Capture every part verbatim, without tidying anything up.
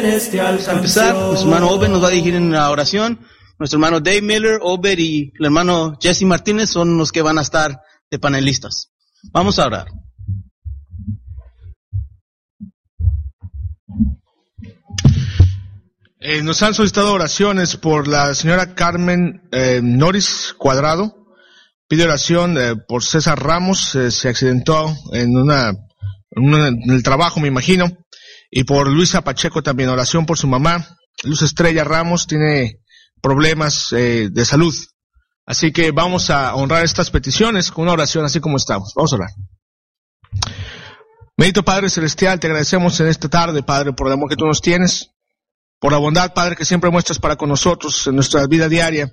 celestial Vamos a empezar. Nuestro hermano Obed nos va a dirigir en la oración. Nuestro hermano Dave Miller, Obed y el hermano Jesse Martínez son los que van a estar de panelistas. Vamos a orar. Eh, nos han solicitado oraciones por la señora Carmen eh, Norris Cuadrado. Pide oración eh, por César Ramos, eh, se accidentó en una, en una en el trabajo, me imagino. Y por Luisa Pacheco también, oración por su mamá. Luz Estrella Ramos tiene problemas eh, de salud. Así que vamos a honrar estas peticiones con una oración así como estamos. Vamos a orar. Bendito Padre Celestial, te agradecemos en esta tarde, Padre, por el amor que tú nos tienes, por la bondad, Padre, que siempre muestras para con nosotros en nuestra vida diaria.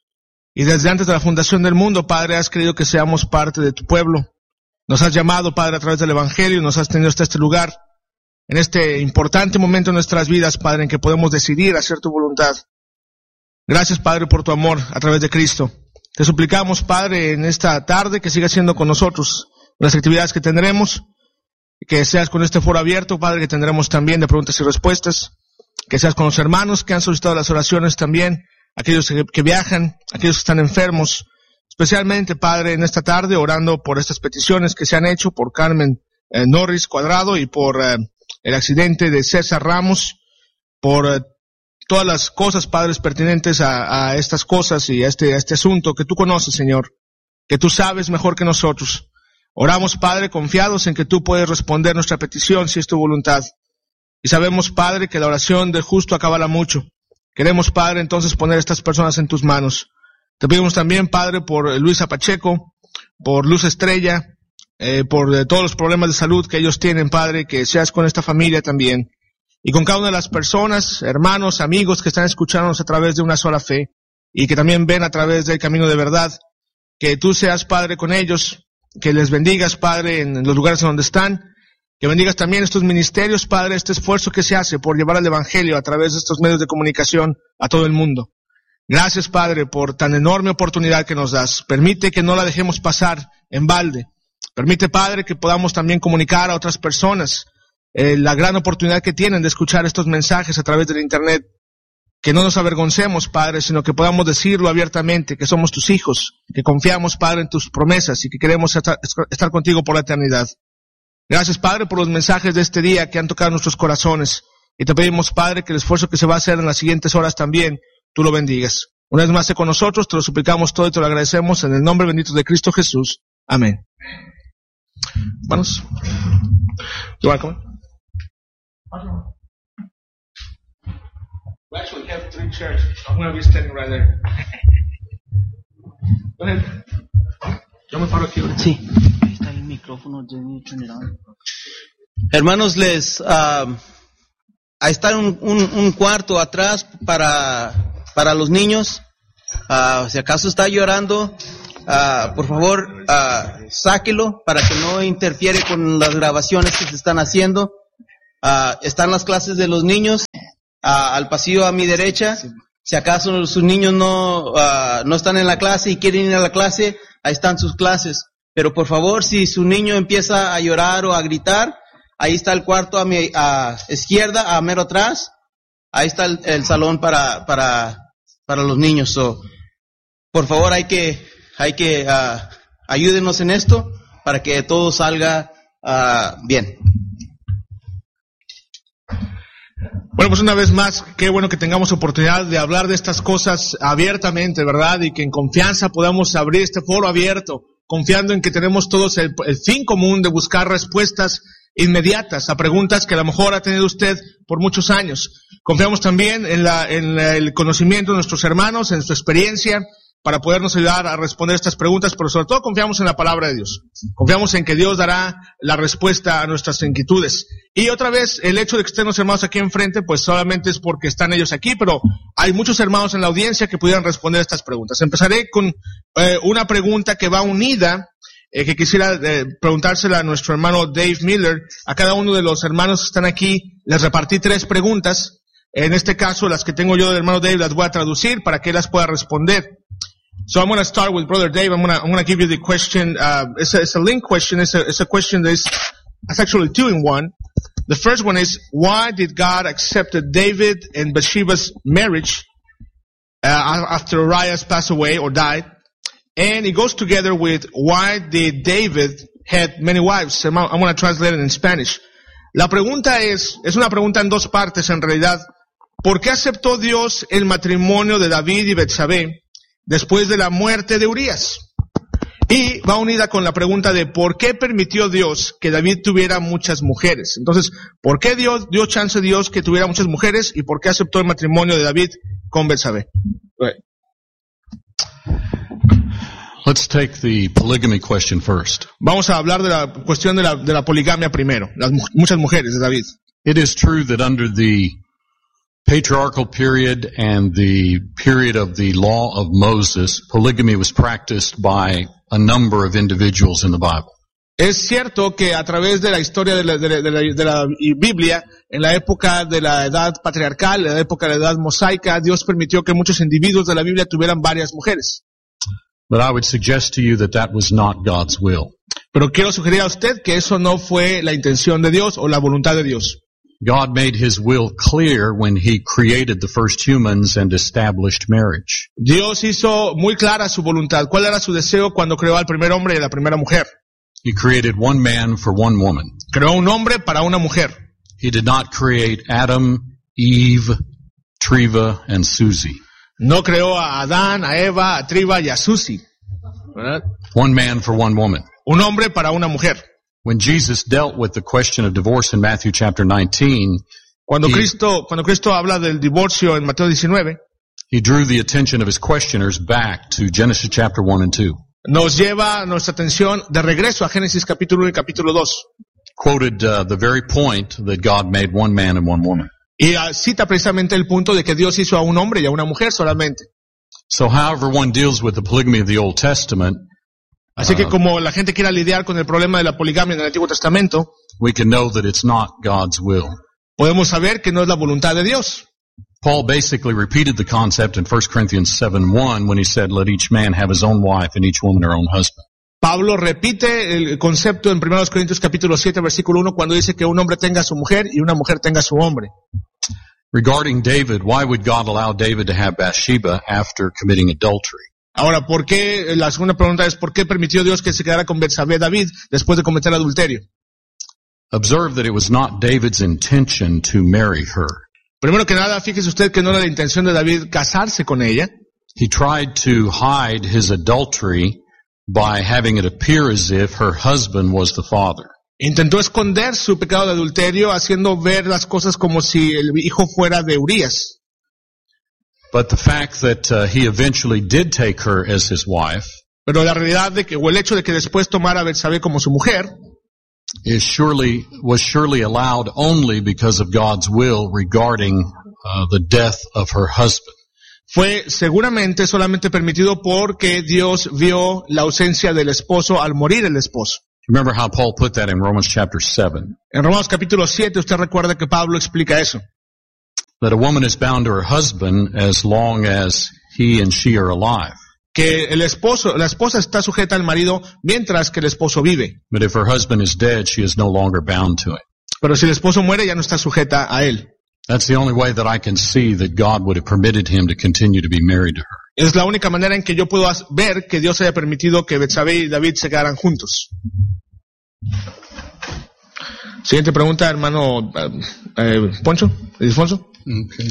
Y desde antes de la fundación del mundo, Padre, has querido que seamos parte de tu pueblo. Nos has llamado, Padre, a través del Evangelio, nos has tenido hasta este lugar, en este importante momento de nuestras vidas, Padre, en que podemos decidir hacer tu voluntad. Gracias, Padre, por tu amor a través de Cristo. Te suplicamos, Padre, en esta tarde que sigas siendo con nosotros las actividades que tendremos, que seas con este foro abierto, Padre, que tendremos también de preguntas y respuestas, que seas con los hermanos que han solicitado las oraciones también, aquellos que, que viajan, aquellos que están enfermos, especialmente, Padre, en esta tarde, orando por estas peticiones que se han hecho, por Carmen eh, Norris Cuadrado y por eh, el accidente de César Ramos, por eh, todas las cosas, Padres, pertinentes a, a estas cosas y a este, a este asunto que tú conoces, Señor, que tú sabes mejor que nosotros. Oramos, Padre, confiados en que tú puedes responder nuestra petición si es tu voluntad. Y sabemos, Padre, que la oración del justo acabala mucho. Queremos, Padre, entonces poner a estas personas en tus manos. Te pedimos también, Padre, por Luisa Pacheco, por Luz Estrella, eh, por eh, todos los problemas de salud que ellos tienen, Padre, que seas con esta familia también. Y con cada una de las personas, hermanos, amigos que están escuchándonos a través de una sola fe y que también ven a través del camino de verdad, que tú seas, Padre, con ellos, que les bendigas, Padre, en los lugares en donde están, que bendigas también estos ministerios, Padre, este esfuerzo que se hace por llevar el Evangelio a través de estos medios de comunicación a todo el mundo. Gracias, Padre, por tan enorme oportunidad que nos das. Permite que no la dejemos pasar en balde. Permite, Padre, que podamos también comunicar a otras personas eh, la gran oportunidad que tienen de escuchar estos mensajes a través del Internet. Que no nos avergoncemos, Padre, sino que podamos decirlo abiertamente, que somos tus hijos, que confiamos, Padre, en tus promesas y que queremos estar, estar contigo por la eternidad. Gracias, Padre, por los mensajes de este día que han tocado nuestros corazones. Y te pedimos, Padre, que el esfuerzo que se va a hacer en las siguientes horas también, tú lo bendigas. Una vez más, sé con nosotros, te lo suplicamos todo y te lo agradecemos en el nombre bendito de Cristo Jesús. Amén. Vamos. You want to come? We actually have three chairs. I'm going to be standing right there. Go ahead. Yo me paro aquí. Sí. Ahí está el micrófono. Hermanos, les uh, ahí está un, un, un cuarto atrás para para los niños. Uh, si acaso está llorando, uh, por favor, uh, sáquelo para que no interfiere con las grabaciones que se están haciendo. Uh, están las clases de los niños uh, al pasillo a mi derecha. Si acaso sus niños no uh, no están en la clase y quieren ir a la clase, ahí están sus clases. Pero por favor, si su niño empieza a llorar o a gritar, ahí está el cuarto a mi a izquierda, a mero atrás. Ahí está el, el salón para para para los niños. So, por favor, hay que hay que uh, ayúdenos en esto para que todo salga uh, bien. Bueno, pues una vez más, qué bueno que tengamos oportunidad de hablar de estas cosas abiertamente, ¿verdad? Y que en confianza podamos abrir este foro abierto, confiando en que tenemos todos el, el fin común de buscar respuestas inmediatas a preguntas que a lo mejor ha tenido usted por muchos años. Confiamos también en, la, en el conocimiento de nuestros hermanos, en su experiencia, para podernos ayudar a responder estas preguntas, pero sobre todo confiamos en la palabra de Dios. Confiamos en que Dios dará la respuesta a nuestras inquietudes. Y otra vez, el hecho de que estén los hermanos aquí enfrente, pues solamente es porque están ellos aquí, pero hay muchos hermanos en la audiencia que pudieran responder estas preguntas. Empezaré con eh, una pregunta que va unida, eh, que quisiera eh, preguntársela a nuestro hermano Dave Miller. A cada uno de los hermanos que están aquí les repartí tres preguntas. En este caso, las que tengo yo del hermano Dave las voy a traducir para que él las pueda responder. So I'm going to start with Brother Dave. I'm going to, I'm going to give you the question. Uh, it's a, it's a link question. It's a, it's a question that is, it's actually two in one. The first one is, why did God accept David and Bathsheba's marriage uh, after Uriah passed away or died? And it goes together with, why did David had many wives? I'm going to translate it in Spanish. La pregunta es, es una pregunta en dos partes en realidad. ¿Por qué aceptó Dios el matrimonio de David y Betsabé después de la muerte de Urías? Y va unida con la pregunta de ¿por qué permitió Dios que David tuviera muchas mujeres? Entonces, ¿por qué Dios dio chance a Dios que tuviera muchas mujeres y por qué aceptó el matrimonio de David con Betsabé? Right. Let's take the polygamy question first. Vamos a hablar de la cuestión de la, de la poligamia primero, las muchas mujeres de David. It is true that under the patriarchal period and the period of the law of Moses, polygamy was practiced by a number of individuals in the Bible. Es cierto que a través de la historia de la, de la, de la, de la Biblia, en la época de la edad patriarcal, en la época de la edad mosaica, Dios permitió que muchos individuos de la Biblia tuvieran varias mujeres. But I would suggest to you that that was not God's will. Pero quiero sugerir a usted que eso no fue la intención de Dios o la voluntad de Dios. God made His will clear when He created the first humans and established marriage. Dios hizo muy clara su voluntad. ¿Cuál era su deseo cuando creó al primer hombre y a la primera mujer? He created one man for one woman. Creó un hombre para una mujer. He did not create Adam, Eve, Treva, and Susie. No creó a Adán, a Eva, a Triva y a Susi. ¿Verdad? One man for one woman. Un hombre para una mujer. When Jesus dealt with the question of divorce in Matthew chapter nineteen, cuando he, Cristo, cuando Cristo habla del divorcio en Mateo diecinueve, he drew the attention of his questioners back to Genesis chapter one and two. Nos lleva nuestra atención de regreso a Génesis capítulo uno y capítulo dos. Quoted uh, the very point that God made one man and one woman. Y cita precisamente el punto de que Dios hizo a un hombre y a una mujer solamente. So however one deals with the polygamy of the Old Testament, así que como la gente quiera lidiar con el problema de la poligamia en el Antiguo Testamento, we can know that it's not God's will. Podemos saber que no es la voluntad de Dios. Paul basically repeated the concept in First Corinthians seven one when he said, let each man have his own wife and each woman her own husband. Pablo repite el concepto en Primera Corintios capítulo siete versículo uno cuando dice que un hombre tenga a su mujer y una mujer tenga a su hombre. Regarding David, why would God allow David to have Bathsheba after committing adultery? Ahora, ¿por qué? La segunda pregunta es, ¿por qué permitió Dios que se quedara con Betsabé David después de cometer adulterio? Observe that it was not David's intention to marry her. Primero que nada, fíjese usted que no era la intención de David casarse con ella. He tried to hide his adultery by having it appear as if her husband was the father. Intentó esconder su pecado de adulterio haciendo ver las cosas como si el hijo fuera de Urías. But the fact that uh, he eventually did take her as his wife, pero la realidad de que o el hecho de que después tomara a Betsabé como su mujer, is surely was surely allowed only because of God's will regarding uh, the death of her husband. Fue seguramente solamente permitido porque Dios vio la ausencia del esposo al morir el esposo. Remember how Paul put that in Romans chapter seven. En Romanos capítulo siete usted recuerda que Pablo explica eso. That a woman is bound to her husband as long as he and she are alive. Que el esposo, la esposa está sujeta al marido mientras que el esposo vive. But if her husband is dead, she is no longer bound to it. Pero si el esposo muere ya no está sujeta a él. That's the only way that I can see that God would have permitted him to continue to be married to her. Es la única manera en que yo puedo ver que Dios haya permitido que Betsabé y David se quedaran juntos. Siguiente pregunta, hermano eh, Poncho, Ildefonso. Okay.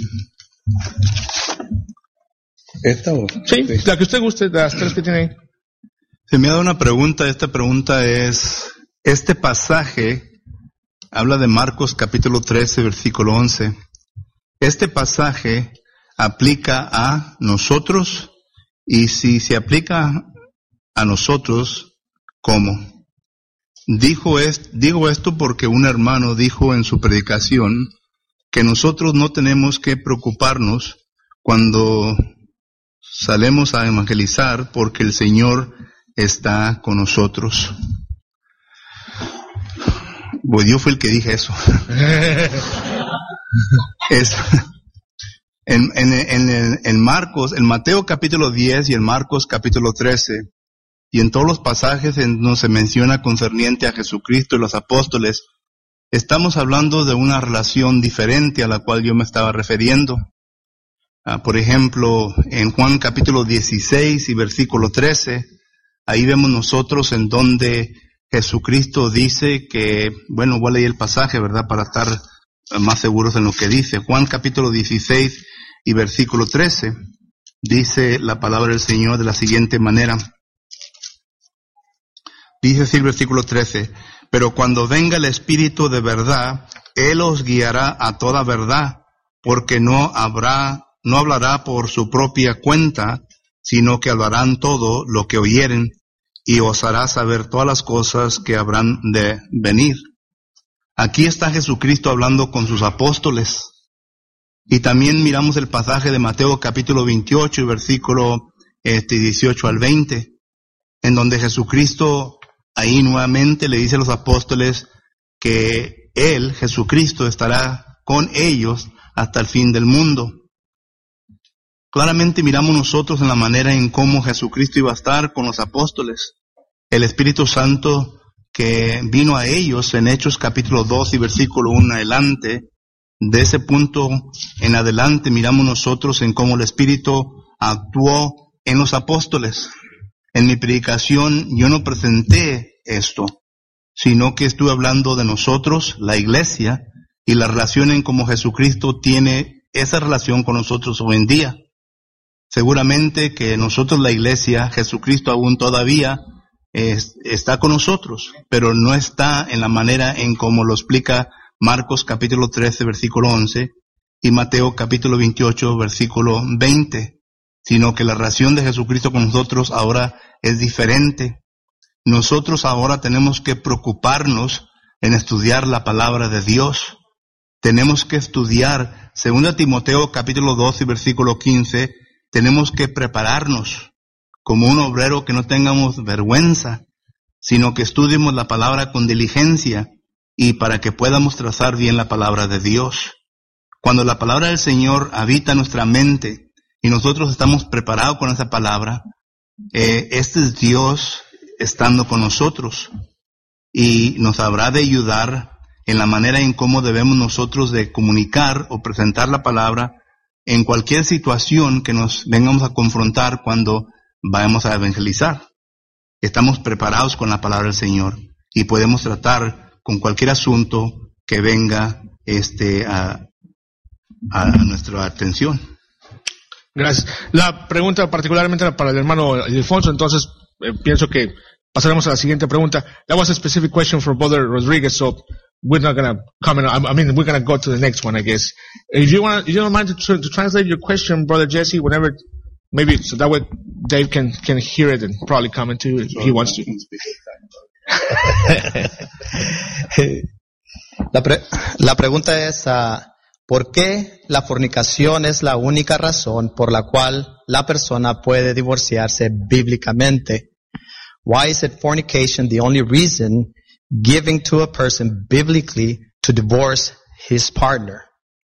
¿Esta o? Sí, la que usted guste, de las tres que tiene ahí. Se me ha dado una pregunta, esta pregunta es, este pasaje habla de Marcos capítulo trece, versículo once. Este pasaje aplica a nosotros, y si se aplica a nosotros, ¿cómo? Dijo es, digo esto porque un hermano dijo en su predicación que nosotros no tenemos que preocuparnos cuando salemos a evangelizar porque el Señor está con nosotros. Pues yo fui el que dije eso. es, en, en, en, en Marcos, en Mateo capítulo diez y en Marcos capítulo trece, y en todos los pasajes en donde se menciona concerniente a Jesucristo y los apóstoles, Estamos hablando de una relación diferente a la cual yo me estaba refiriendo. Uh, por ejemplo, en Juan capítulo dieciséis y versículo trece, ahí vemos nosotros en donde Jesucristo dice que, bueno, voy a leer el pasaje, ¿verdad?, para estar más seguros en lo que dice. Juan capítulo dieciséis y versículo trece, dice la palabra del Señor de la siguiente manera. Dice así el versículo trece, pero cuando venga el Espíritu de verdad, Él os guiará a toda verdad, porque no habrá, no hablará por su propia cuenta, sino que hablarán todo lo que oyeren, y os hará saber todas las cosas que habrán de venir. Aquí está Jesucristo hablando con sus apóstoles. Y también miramos el pasaje de Mateo capítulo veintiocho y versículo este, dieciocho al veinte, en donde Jesucristo ahí nuevamente le dice a los apóstoles que Él, Jesucristo, estará con ellos hasta el fin del mundo. Claramente miramos nosotros en la manera en cómo Jesucristo iba a estar con los apóstoles. El Espíritu Santo que vino a ellos en Hechos capítulo dos y versículo uno adelante, de ese punto en adelante miramos nosotros en cómo el Espíritu actuó en los apóstoles. En mi predicación yo no presenté esto, sino que estuve hablando de nosotros, la iglesia, y la relación en cómo Jesucristo tiene esa relación con nosotros hoy en día. Seguramente que nosotros, la iglesia, Jesucristo aún todavía es, está con nosotros, pero no está en la manera en cómo lo explica Marcos capítulo trece, versículo once, y Mateo capítulo veintiocho, versículo veinte, sino que la relación de Jesucristo con nosotros ahora es diferente. Nosotros ahora tenemos que preocuparnos en estudiar la palabra de Dios. Tenemos que estudiar, según Timoteo capítulo dos y versículo quince, tenemos que prepararnos como un obrero, que no tengamos vergüenza, sino que estudiemos la palabra con diligencia y para que podamos trazar bien la palabra de Dios. Cuando la palabra del Señor habita nuestra mente y nosotros estamos preparados con esa palabra, eh, este es Dios estando con nosotros y nos habrá de ayudar en la manera en cómo debemos nosotros de comunicar o presentar la palabra en cualquier situación que nos vengamos a confrontar cuando vayamos a evangelizar. Estamos preparados con la palabra del Señor y podemos tratar con cualquier asunto que venga este a, a nuestra atención. Gracias. La pregunta particularmente era para el hermano Alfonso, entonces eh, pienso que pasaremos a la siguiente pregunta. That was a specific question for Brother Rodriguez, so we're not going to comment. I mean, we're going to go to the next one, I guess. If you want, if you don't mind to, to translate your question, Brother Jesse, whenever, maybe so that way Dave can can hear it and probably comment to you if he wants to. La, pre la pregunta es, uh, ¿por qué la fornicación es la única razón por la cual la persona puede divorciarse bíblicamente? Why is it fornication the only reason given to a person biblically to divorce his partner?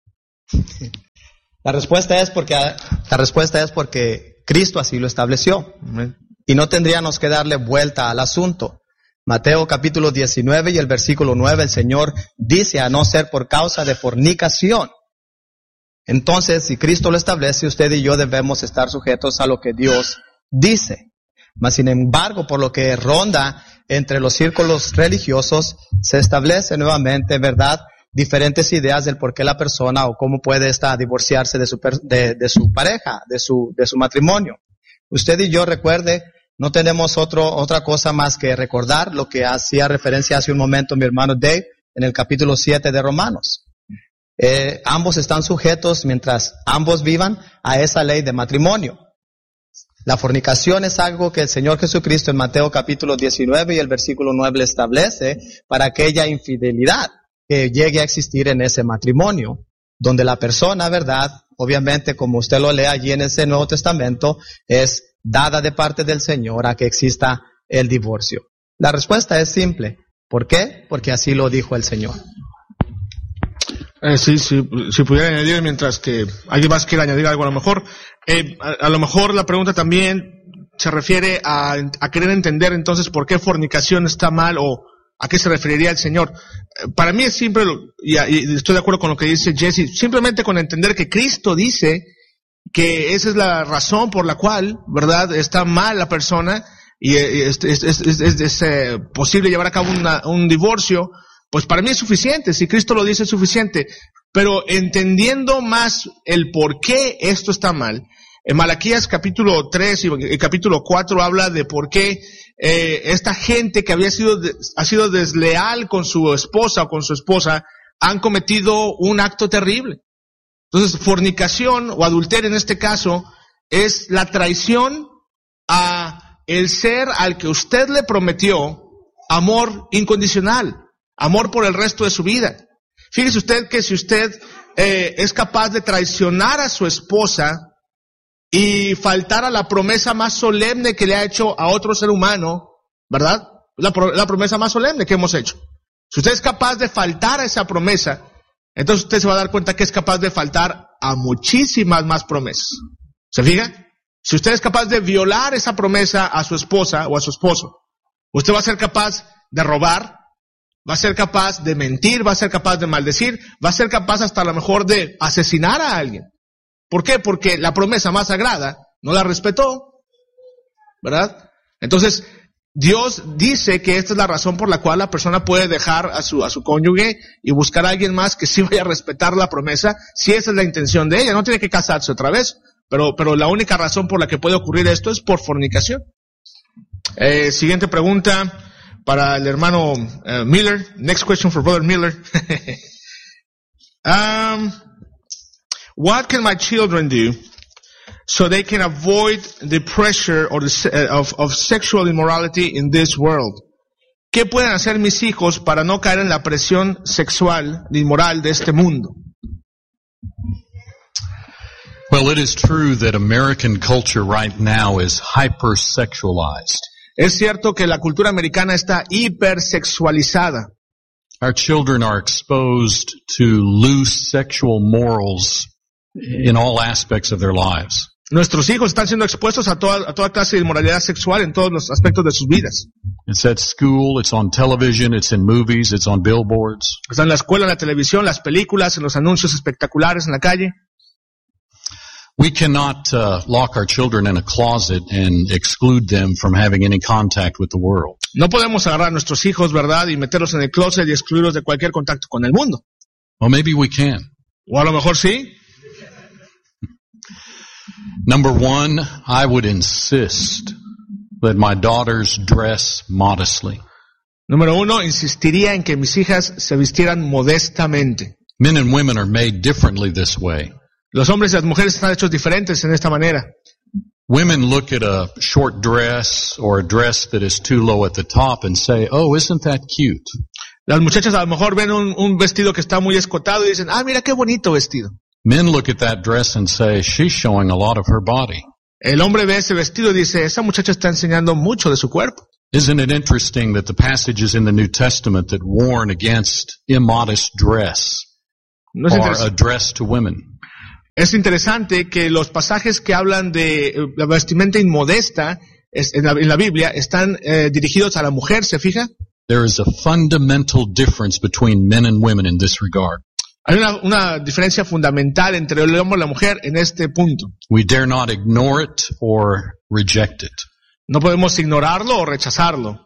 La respuesta es porque la respuesta es porque Cristo así lo estableció. Y no tendríamos que darle vuelta al asunto. Mateo capítulo diecinueve y el versículo nueve, el Señor dice a no ser por causa de fornicación. Entonces, si Cristo lo establece, usted y yo debemos estar sujetos a lo que Dios dice. Mas, sin embargo, por lo que ronda entre los círculos religiosos, se establece nuevamente, ¿verdad?, diferentes ideas del por qué la persona o cómo puede esta divorciarse de su, de, de su pareja, de su, de su matrimonio. Usted y yo, recuerde, no tenemos otro, otra cosa más que recordar lo que hacía referencia hace un momento mi hermano Dave en el capítulo siete de Romanos. Eh, ambos están sujetos, mientras ambos vivan, a esa ley de matrimonio. La fornicación es algo que el Señor Jesucristo en Mateo capítulo diecinueve y el versículo nueve le establece para aquella infidelidad que llegue a existir en ese matrimonio, donde la persona, ¿verdad?, obviamente como usted lo lee allí en ese Nuevo Testamento, es dada de parte del Señor a que exista el divorcio. La respuesta es simple. ¿Por qué? Porque así lo dijo el Señor. Eh, sí, sí, si pudiera añadir, mientras que alguien más quiera añadir algo a lo mejor. Eh, a, a lo mejor la pregunta también se refiere a, a querer entender entonces por qué fornicación está mal o a qué se referiría el Señor. Para mí es simple, y, y estoy de acuerdo con lo que dice Jesse, simplemente con entender que Cristo dice que esa es la razón por la cual, ¿verdad?, está mal la persona y es, es, es, es, es, es eh, posible llevar a cabo una, un divorcio, pues para mí es suficiente. Si Cristo lo dice es suficiente. Pero entendiendo más el por qué esto está mal, en Malaquías capítulo tres y capítulo cuatro habla de por qué eh, esta gente que había sido de, ha sido desleal con su esposa o con su esposa han cometido un acto terrible. Entonces, fornicación o adulterio en este caso es la traición a el ser al que usted le prometió amor incondicional, amor por el resto de su vida. Fíjese usted que si usted eh, es capaz de traicionar a su esposa y faltar a la promesa más solemne que le ha hecho a otro ser humano, ¿verdad? La, la promesa más solemne que hemos hecho. Si usted es capaz de faltar a esa promesa, entonces usted se va a dar cuenta que es capaz de faltar a muchísimas más promesas. ¿Se fija? Si usted es capaz de violar esa promesa a su esposa o a su esposo, usted va a ser capaz de robar, va a ser capaz de mentir, va a ser capaz de maldecir, va a ser capaz hasta a lo mejor de asesinar a alguien. ¿Por qué? Porque la promesa más sagrada no la respetó, ¿verdad? Entonces, Dios dice que esta es la razón por la cual la persona puede dejar a su, a su cónyuge y buscar a alguien más que sí vaya a respetar la promesa, si esa es la intención de ella. No tiene que casarse otra vez, pero, pero la única razón por la que puede ocurrir esto es por fornicación. Eh, siguiente pregunta para el hermano uh, Miller. Next question for Brother Miller. um, what can my children do so they can avoid the pressure or the, uh, of, of sexual immorality in this world? ¿Qué pueden hacer mis hijos para no caer en la presión sexual inmoral de este mundo? Well, it is true that American culture right now is hypersexualized. Es cierto que la cultura americana está hipersexualizada. Our children are exposed to loose sexual morals in all aspects of their lives. Nuestros hijos están siendo expuestos a toda, a toda clase de inmoralidad sexual en todos los aspectos de sus vidas. It's at school, it's on television, it's in movies, it's on billboards. Está en la escuela, en la televisión, las películas, en los anuncios espectaculares en la calle. We cannot uh, lock our children in a closet and exclude them from having any contact with the world. No podemos agarrar a nuestros hijos, ¿verdad?, y meterlos en el closet y excluirlos de cualquier contacto con el mundo. Well, maybe we can. O a lo mejor sí. Number one, I would insist that my daughters dress modestly. Número uno, insistiría en que mis hijas se vistieran modestamente. Men and women are made differently this way. Los hombres y las mujeres están hechos diferentes en esta manera. Women look at a short dress or a dress that is too low at the top and say, oh, isn't that cute? Las muchachas a lo mejor ven un, un vestido que está muy escotado y dicen, ah, mira qué bonito vestido. Men look at that dress and say, she's showing a lot of her body. El hombre ve ese vestido y dice, esa muchacha está enseñando mucho de su cuerpo. Isn't it interesting that the passages in the New Testament that warn against immodest dress ¿No es are addressed to women? Es interesante que los pasajes que hablan de la vestimenta inmodesta en la, en la Biblia están eh, dirigidos a la mujer, ¿se fija? There is a fundamental difference between men and women in this regard. Hay una, una diferencia fundamental entre el hombre y la mujer en este punto. We dare not ignore it or reject it. No podemos ignorarlo o rechazarlo.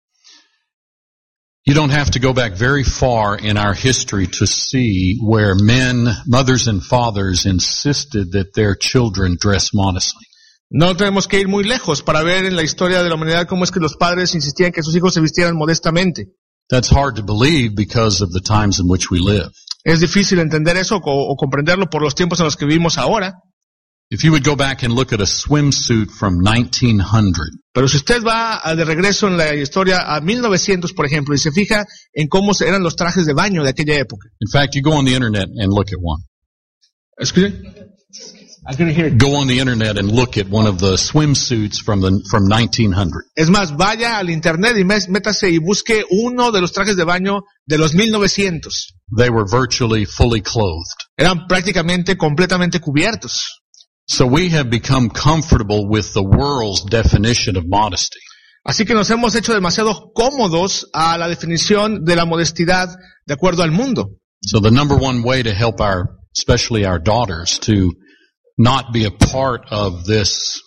You don't have to go back very far in our history to see where men, mothers and fathers insisted that their children dress modestly. No tenemos que ir muy lejos para ver en la historia de la humanidad cómo es que los padres insistían que sus hijos se vistieran modestamente. That's hard to believe because of the times in which we live. Es difícil entender eso o, o comprenderlo por los tiempos en los que vivimos ahora. If you would go back and look at a swimsuit from nineteen hundred. Pero si usted va de regreso en la historia a mil novecientos, por ejemplo, y se fija en cómo eran los trajes de baño de aquella época. In fact, you go on the internet and look at one. Excuse me? I couldn't hear it. Go on the internet and look at one of the swimsuits from the from nineteen hundred. Es más, vaya al internet y métase y busque uno de los trajes de baño de los mil novecientos. They were virtually fully clothed. Eran prácticamente completamente cubiertos. So we have become comfortable with the world's definition of modesty. Así que nos hemos hecho demasiado cómodos a la definición de la modestidad de acuerdo al mundo. So the number one way to help our, especially our daughters, to not be a part of this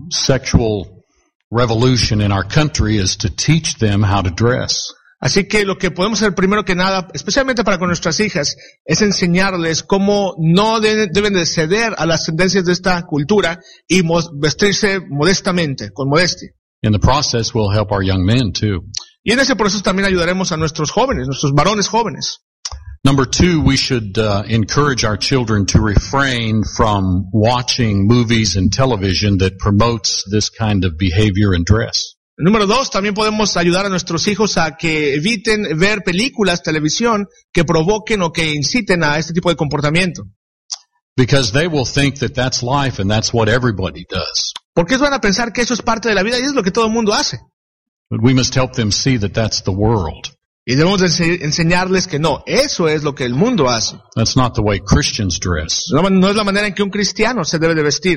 sexual revolution in our country is to teach them how to dress. Así que lo que podemos hacer primero que nada, especialmente para con nuestras hijas, es enseñarles cómo no de, deben de ceder a las tendencias de esta cultura y mo- vestirse modestamente, con modestia. In the process, we'll help our young men too. Y en ese proceso también ayudaremos a nuestros jóvenes, nuestros varones jóvenes. Number two, we should uh, encourage our children to refrain from watching movies and television that promotes this kind of behavior and dress. Número dos, también podemos ayudar a nuestros hijos a que eviten ver películas, televisión, que provoquen o que inciten a este tipo de comportamiento. Because they will think that that's life and that's what everybody does. Porque ellos van a pensar que eso es parte de la vida y es lo que todo el mundo hace. But we must help them see that that's the world. Y debemos de ense- enseñarles que no, eso es lo que el mundo hace. That's not the way Christians dress. No, no es la manera en que un cristiano se debe de vestir.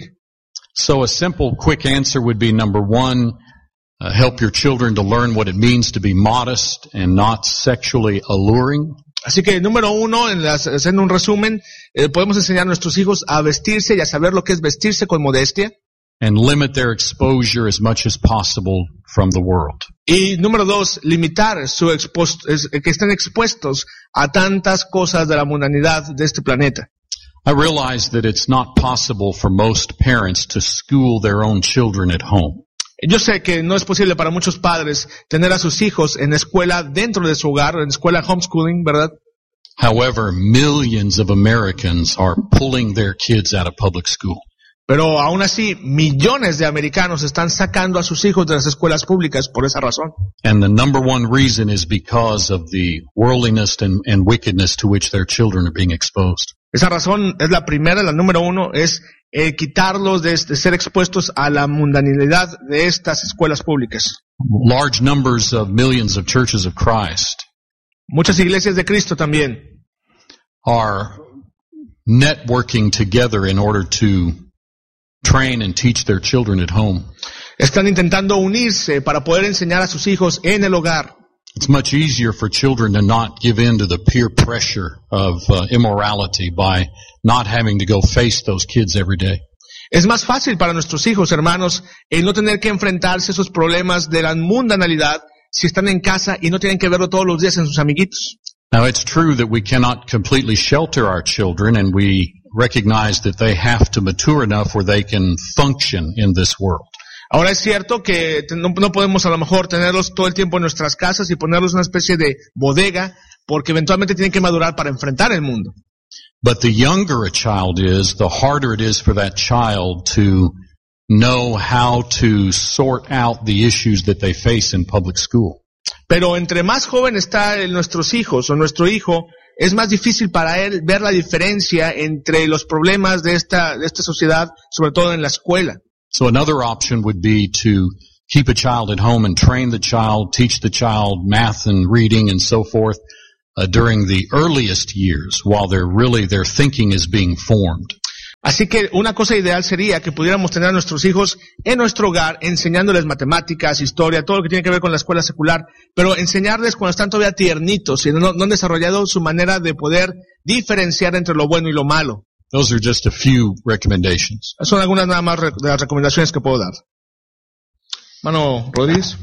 So a simple, quick answer would be number one, uh, help your children to learn what it means to be modest and not sexually alluring. Así que número uno, en las, haciendo un resumen, eh, podemos enseñar a nuestros hijos a vestirse y a saber lo que es vestirse con modestia. And limit their exposure as much as possible from the world. Y número dos, limitar su expos- es- que estén expuestos a tantas cosas de la mundanidad de este planeta. I realize that it's not possible for most parents to school their own children at home. Yo sé que no es posible para muchos padres tener a sus hijos en escuela dentro de su hogar, en escuela homeschooling, ¿verdad? However, millions of Americans are pulling their kids out of public school. Pero aún así, millones de americanos están sacando a sus hijos de las escuelas públicas por esa razón. And the number one reason is because of the worldliness and, and wickedness to which their children are being exposed. Esa razón es la primera, la número uno, es eh, quitarlos de, de ser expuestos a la mundanidad de estas escuelas públicas. Large numbers of millions of churches of Christ Muchas iglesias de Cristo también are networking together in order to train and teach their children at home. están intentando unirse para poder enseñar a sus hijos en el hogar. It's much easier for children to not give in to the peer pressure of uh, immorality by not having to go face those kids every day. Es más fácil para nuestros hijos, hermanos, el no tener que enfrentarse a esos problemas de la mundanalidad si están en casa y no tienen que verlo todos los días en sus amiguitos. Now, it's true that we cannot completely shelter our children, and we recognize that they have to mature enough where they can function in this world. Ahora es cierto que no, no podemos a lo mejor tenerlos todo el tiempo en nuestras casas y ponerlos en una especie de bodega, porque eventualmente tienen que madurar para enfrentar el mundo. But the younger a child is, the harder it is for that child to know how to sort out the issues that they face in public school. Pero entre más joven está el- nuestros hijos o nuestro hijo, es más difícil para él ver la diferencia entre los problemas de esta, de esta sociedad, sobre todo en la escuela. So another option would be to keep a child at home and train the child, teach the child math and reading and so forth uh, during the earliest years while they're really, their thinking is being formed. Así que una cosa ideal sería que pudiéramos tener a nuestros hijos en nuestro hogar, enseñándoles matemáticas, historia, todo lo que tiene que ver con la escuela secular, pero enseñarles cuando están todavía tiernitos y no, no han desarrollado su manera de poder diferenciar entre lo bueno y lo malo. Those are just a few recommendations. Son algunas nada más re- de las recomendaciones que puedo dar. Mano Rodríguez.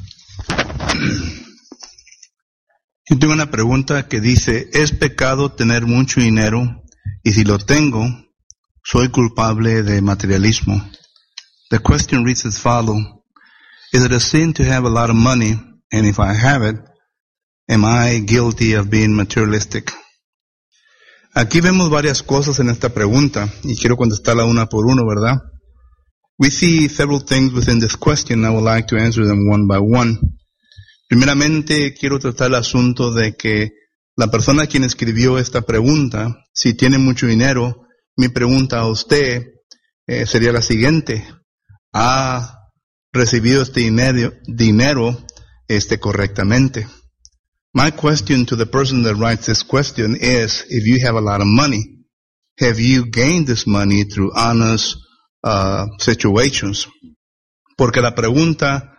Yo tengo una pregunta que dice, ¿es pecado tener mucho dinero? Y si lo tengo, ¿soy culpable de materialismo? The question reads as follows. Is it a sin to have a lot of money? And if I have it, am I guilty of being materialistic? Aquí vemos varias cosas en esta pregunta y quiero contestarla una por uno, ¿verdad? We see several things within this question. I would like to answer them one by one. Primeramente, quiero tratar el asunto de que la persona quien escribió esta pregunta, si tiene mucho dinero, mi pregunta a usted eh, sería la siguiente. ¿Ha recibido este dinero, dinero este, correctamente? My question to the person that writes this question is, if you have a lot of money, have you gained this money through honest uh, situations? Porque la pregunta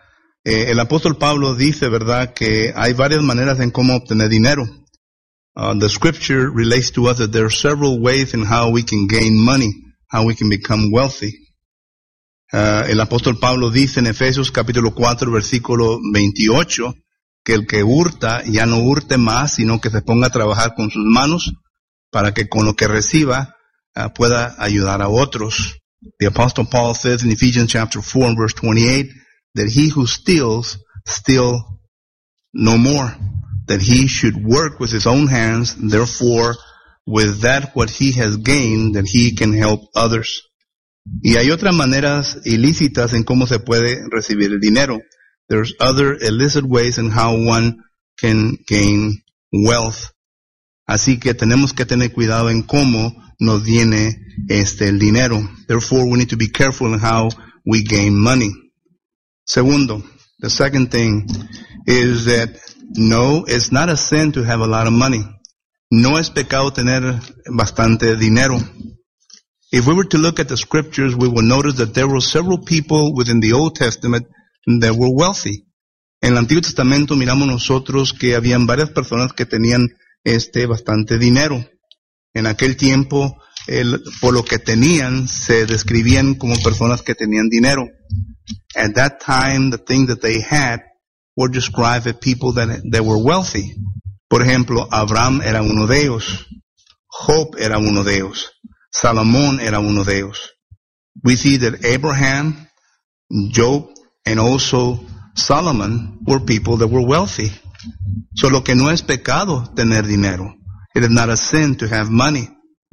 Eh, el apóstol Pablo dice, ¿verdad?, que hay varias maneras en cómo obtener dinero. Uh, the scripture relates to us that there are several ways in how we can gain money, how we can become wealthy. Uh, el apóstol Pablo dice en Efesios capítulo cuatro, versículo veintiocho, que el que hurta ya no hurte más, sino que se ponga a trabajar con sus manos para que con lo que reciba uh, pueda ayudar a otros. The apostle Paul says in Ephesians chapter four and verse twenty-eight that he who steals, steal no more, that he should work with his own hands, therefore with that what he has gained, that he can help others. Y hay otras maneras ilícitas en cómo se puede recibir el dinero. There's other illicit ways in how one can gain wealth. Así que tenemos que tener cuidado en cómo nos viene este el dinero. Therefore, we need to be careful in how we gain money. Segundo, the second thing is that no, it's not a sin to have a lot of money. No es pecado tener bastante dinero. If we were to look at the scriptures, we will notice that there were several people within the Old Testament that were wealthy. En el Antiguo Testamento miramos nosotros que habían varias personas que tenían este bastante dinero. En aquel tiempo, el, por lo que tenían, se describían como personas que tenían dinero. At that time, the things that they had were described as people that, that were wealthy. Por ejemplo, Abraham era uno de ellos. Job era uno de ellos. Salomón era uno de ellos. We see that Abraham, Job, and also Solomon were people that were wealthy. So lo que no es pecado tener dinero. It is not a sin to have money.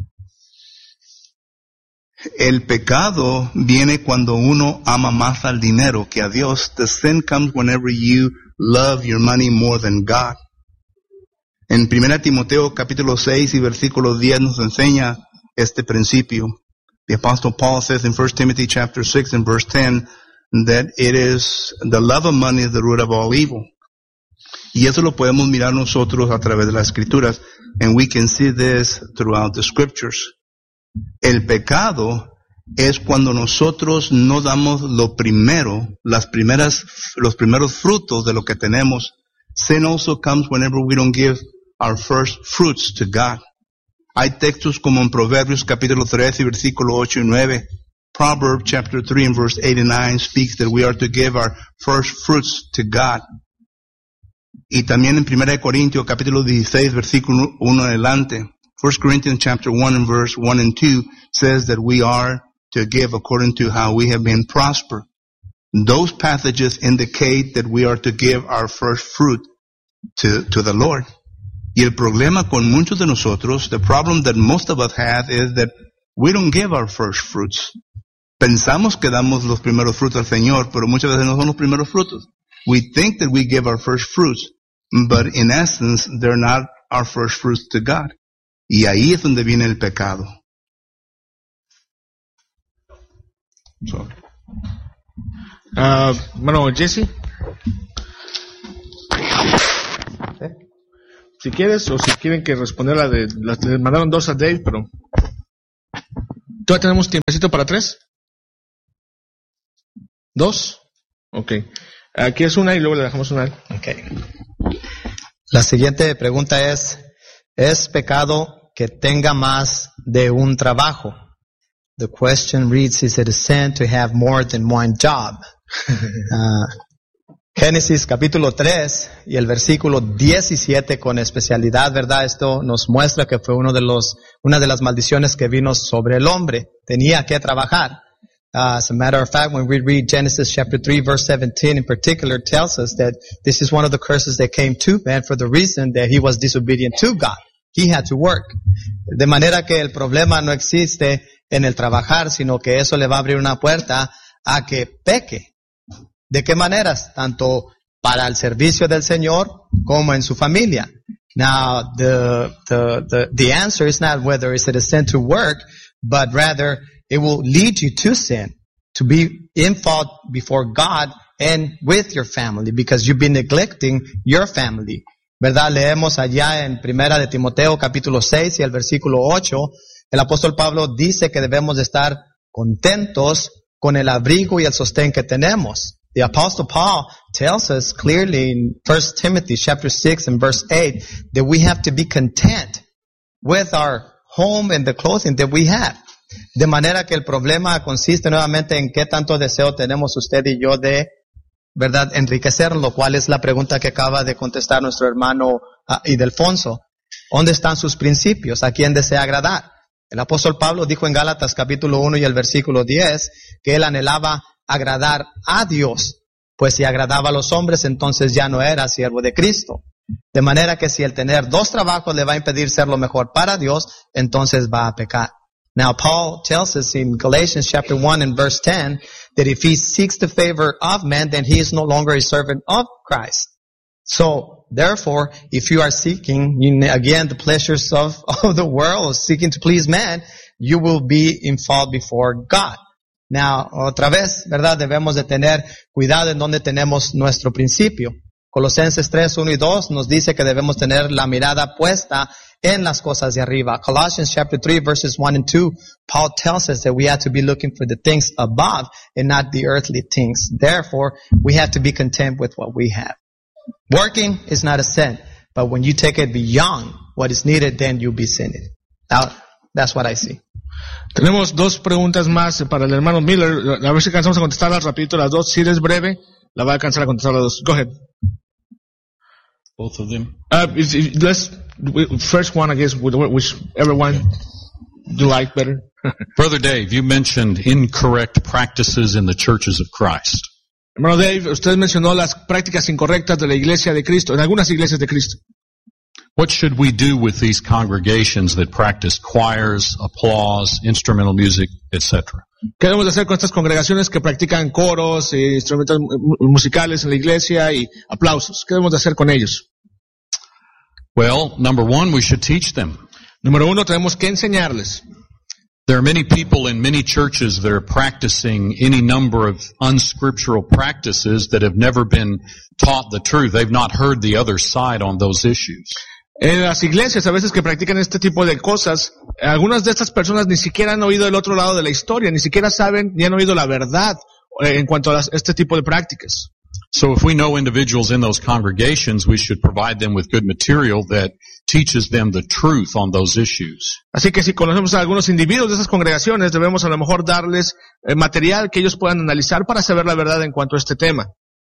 El pecado viene cuando uno ama más al dinero que a Dios. The sin comes whenever you love your money more than God. En Primera Timoteo capítulo seis y versículo diez nos enseña este principio. The Apostle Paul says in First Timothy chapter six and verse ten that it is the love of money is the root of all evil. Y eso lo podemos mirar nosotros a través de las escrituras. And we can see this throughout the scriptures. El pecado es cuando nosotros no damos lo primero, las primeras, los primeros frutos de lo que tenemos. Sin also comes whenever we don't give our first fruits to God. Hay textos como en Proverbios capítulo trece, versículo ocho y nueve. Proverbs chapter three and verse eight and nine speaks that we are to give our first fruits to God. Y también en Primera de Corintios capítulo dieciséis, versículo uno adelante. First Corinthians chapter one and verse one and two says that we are to give according to how we have been prospered. Those passages indicate that we are to give our first fruit to, to the Lord. Y el problema con muchos de nosotros, the problem that most of us have is that we don't give our first fruits. Pensamos que damos los primeros frutos al Señor, pero muchas veces no son los primeros frutos. We think that we give our first fruits, but in essence, they're not our first fruits to God. Y ahí es donde viene el pecado. So, uh, bueno, Jesse. ¿Sí? Si quieres, o si quieren que responder la de... La, le mandaron dos a Dave, pero... ¿Todavía tenemos tiempecito para tres? ¿Dos? Ok. Aquí es una y luego le dejamos una. Okay. La siguiente pregunta es, ¿es pecado que tenga más de un trabajo? The question reads, is it a sin to have more than one job? uh, Génesis capítulo tres y el versículo diecisiete con especialidad, ¿verdad? Esto nos muestra que fue uno de los, una de las maldiciones que vino sobre el hombre. Tenía que trabajar. Uh, as a matter of fact, when we read Genesis chapter three verse seventeen in particular, it tells us that this is one of the curses that came to man for the reason that he was disobedient to God. He had to work. De manera que el problema no existe en el trabajar, sino que eso le va a abrir una puerta a que peque. ¿De qué maneras? Tanto para el servicio del Señor como en su familia. Now, the, the, the, the answer is not whether is it a sin to work, but rather it will lead you to sin, to be in fault before God and with your family, because you've been neglecting your family. ¿Verdad? Leemos allá en Primera de Timoteo capítulo seis y el versículo ocho, el apóstol Pablo dice que debemos de estar contentos con el abrigo y el sostén que tenemos. The Apostle Paul tells us clearly in First Timothy chapter six and verse eight that we have to be content with our home and the clothing that we have. De manera que el problema consiste nuevamente en qué tanto deseo tenemos usted y yo de, ¿verdad?, enriquecer, lo cual es la pregunta que acaba de contestar nuestro hermano uh, Idelfonso. ¿Dónde están sus principios? ¿A quién desea agradar? El apóstol Pablo dijo en Gálatas capítulo uno y el versículo diez que él anhelaba agradar a Dios, pues si agradaba a los hombres entonces ya no era siervo de Cristo. De manera que si el tener dos trabajos le va a impedir ser lo mejor para Dios, entonces va a pecar. Now Paul tells us in Galatians chapter one and verse ten that if he seeks the favor of man, then he is no longer a servant of Christ. So, therefore, if you are seeking, again, the pleasures of, of the world, seeking to please man, you will be in fault before God. Now, otra vez, ¿verdad? Debemos de tener cuidado en donde tenemos nuestro principio. Colosenses tres, uno y dos nos dice que debemos tener la mirada puesta en las cosas de arriba. Colossians chapter three verses one and two, Paul tells us that we have to be looking for the things above and not the earthly things. Therefore, we have to be content with what we have. Working is not a sin, but when you take it beyond what is needed, then you'll be sinning. Now, that's what I see. Tenemos dos preguntas más para el hermano Miller. A ver si alcanzamos a contestarlas rapidito las dos. Si eres breve, la va a alcanzar a contestar las dos. Go ahead. Both of them. Uh, is, is, let's first one, I guess, whichever one you like better. Brother Dave, you mentioned incorrect practices in the churches of Christ. Hermano Dave, usted mencionó las prácticas incorrectas de la iglesia de Cristo, en algunas iglesias de Cristo. What should we do with these congregations that practice choirs, applause, instrumental music, et cetera? ¿Qué debemos de hacer con estas congregaciones que practican coros, e instrumentos musicales en la iglesia y aplausos? ¿Qué debemos de hacer con ellos? Well, number one, we should teach them. Número uno, tenemos que enseñarles. There are many people in many churches that are practicing any number of unscriptural practices that have never been taught the truth. They've not heard the other side on those issues. En las iglesias, a veces que practican este tipo de cosas, algunas de estas personas ni siquiera han oído el otro lado de la historia, ni siquiera saben ni han oído la verdad en cuanto a este tipo de prácticas. So if we know individuals in those congregations, we should provide them with good material that teaches them the truth on those issues. Así que si conocemos a algunos individuos de esas congregaciones, debemos a lo mejor darles eh, material que ellos puedan analizar para saber la verdad en cuanto a este tema.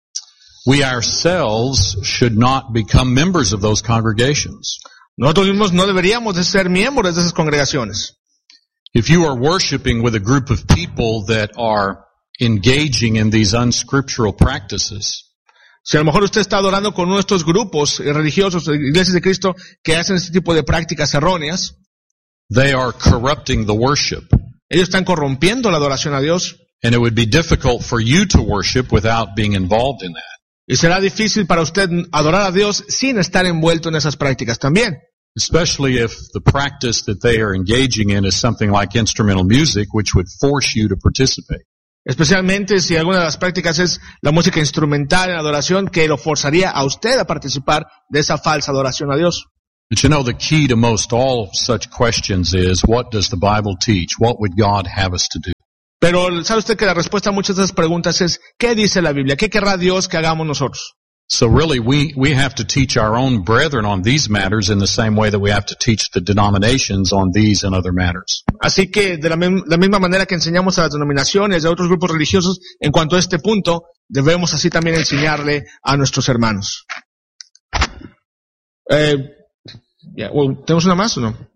We ourselves should not become members of those congregations. Nosotros mismos no deberíamos de ser miembros de esas congregaciones. If you are worshiping with a group of people that are engaging in these unscriptural practices, si a lo mejor usted está adorando con uno de estos grupos religiosos, iglesias de Cristo, que hacen este tipo de prácticas erróneas, they are corrupting the worship. Ellos están corrompiendo la adoración a Dios. And it would be difficult for you to worship without being involved in that. Y será difícil para usted adorar a Dios sin estar envuelto en esas prácticas también. Especially if the practice that they are engaging in is something like instrumental music, which would force you to participate. Especialmente si alguna de las prácticas es la música instrumental en adoración, que lo forzaría a usted a participar de esa falsa adoración a Dios. But you know, the key to most all such questions is, what does the Bible teach? What would God have us to do? Pero ¿sabe usted que la respuesta a muchas de esas preguntas es, ¿qué dice la Biblia? ¿Qué querrá Dios que hagamos nosotros? So really, we, we have to teach our own brethren on these matters in the same way that we have to teach the denominations on these and other matters. Así que de la, la misma manera que enseñamos a las denominaciones, a otros grupos religiosos, en cuanto a este punto, debemos así también enseñarle a nuestros hermanos. Eh, yeah, well, ¿tenemos una más o no?